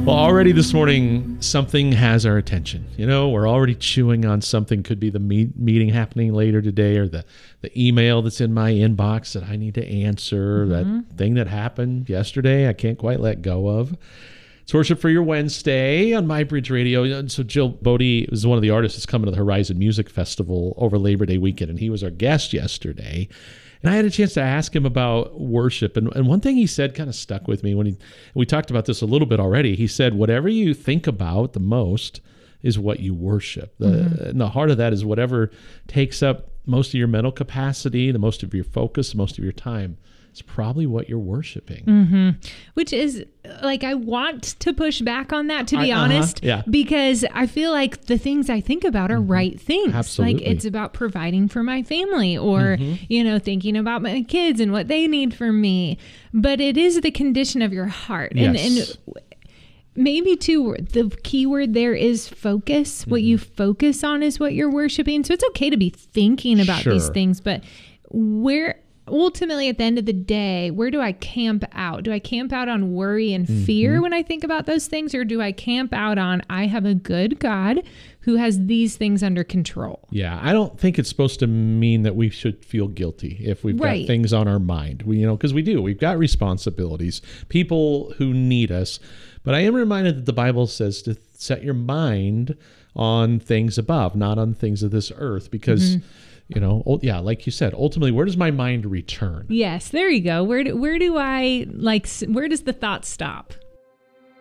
Well, already this morning, something has our attention. We're already chewing on something. Could be the meeting happening later today, or the email that's in my inbox that I need to answer, that thing that happened yesterday I can't quite let go of. It's Worship for Your Wednesday on MyBridge Radio. So Jill Bodie is one of the artists that's coming to the Horizon Music Festival over Labor Day weekend, and he was our guest yesterday. And I had a chance to ask him about worship. And one thing he said kind of stuck with me when we talked about this a little bit already. He said, whatever you think about the most is what you worship. And the heart of that is whatever takes up most of your mental capacity, the most of your focus, most of your time. It's probably what you're worshiping. Which is, I want to push back on that, to be honest, because I feel like the things I think about are right things. Absolutely. It's about providing for my family, or, thinking about my kids and what they need from me. But it is the condition of your heart. Yes. And maybe too, the key word there is focus. What you focus on is what you're worshiping. So it's okay to be thinking about these things, but ultimately, at the end of the day, where do I camp out? Do I camp out on worry and fear when I think about those things? Or do I camp out on, I have a good God who has these things under control? Yeah, I don't think it's supposed to mean that we should feel guilty if we've got things on our mind. Because we do. We've got responsibilities, people who need us. But I am reminded that the Bible says to set your mind on things above, not on things of this earth, because... like you said, ultimately, where does my mind return? Yes, there you go. Where does the thought stop?